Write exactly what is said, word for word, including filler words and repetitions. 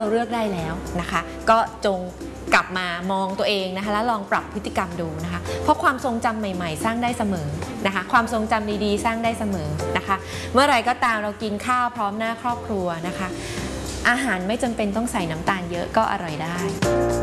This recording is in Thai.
เราเลือกได้แล้วนะคะก็จงกลับมามองตัวเองนะคะแล้วลองปรับพฤติกรรมดูนะคะเพราะความทรงจำใหม่ๆสร้างได้เสมอนะคะความทรงจำดีๆสร้างได้เสมอนะคะเมื่อไรก็ตามเรากินข้าวพร้อมหน้าครอบครัวนะคะอาหารไม่จำเป็นต้องใส่น้ำตาลเยอะก็อร่อยได้